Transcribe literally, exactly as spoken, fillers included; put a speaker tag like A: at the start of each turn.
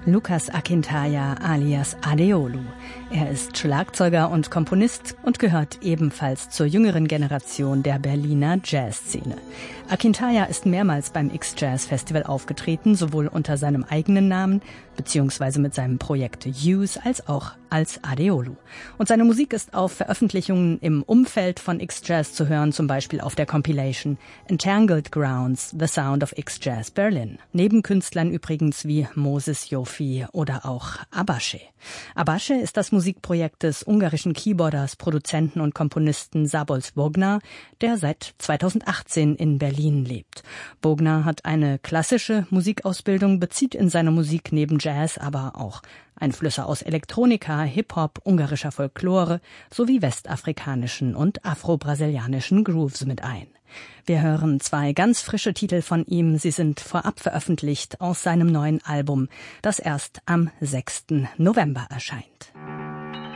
A: Lucas Akintaja alias Adeolu. Er ist Schlagzeuger und Komponist und gehört ebenfalls zur jüngeren Generation der Berliner Jazzszene. Akintaja ist mehrmals beim X-Jazz Festival aufgetreten, sowohl unter seinem eigenen Namen beziehungsweise mit seinem Projekt Use als auch als Adeolu. Und seine Musik ist auf Veröffentlichungen im Umfeld von X-Jazz zu hören, zum Beispiel auf der Compilation Entangled Grounds, The Sound of X-Jazz Berlin. Neben Künstlern übrigens wie Moses Jofi oder auch Abashe. Abashe ist das Musikprojekt des ungarischen Keyboarders, Produzenten und Komponisten Szabolcs Bogner, der seit zweitausendachtzehn in Berlin lebt. Bogner hat eine klassische Musikausbildung, bezieht in seiner Musik neben Jazz aber auch Einflüsse aus Elektronika, Hip-Hop, ungarischer Folklore sowie westafrikanischen und afro-brasilianischen Grooves mit ein. Wir hören zwei ganz frische Titel von ihm. Sie sind vorab veröffentlicht aus seinem neuen Album, das erst am sechsten November erscheint.